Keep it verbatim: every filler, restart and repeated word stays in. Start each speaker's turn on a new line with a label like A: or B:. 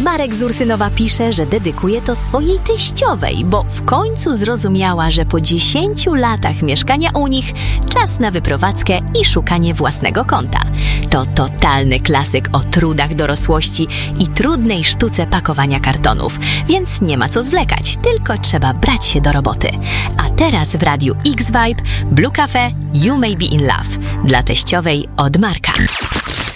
A: Marek z Ursynowa pisze, że dedykuje to swojej teściowej, bo w końcu zrozumiała, że po dziesięciu latach mieszkania u nich czas na wyprowadzkę i szukanie własnego kąta. To totalny klasyk o trudach dorosłości i trudnej sztuce pakowania kartonów, więc nie ma co zwlekać, tylko trzeba brać się do roboty. A teraz w Radiu X-Vibe Blue Cafe You May Be In Love dla teściowej od Marka.